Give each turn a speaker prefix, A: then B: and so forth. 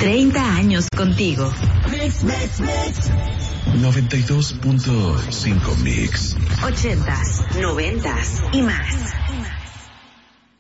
A: 30 años contigo.
B: 92.5 Mix.
A: 80s, 90s y más.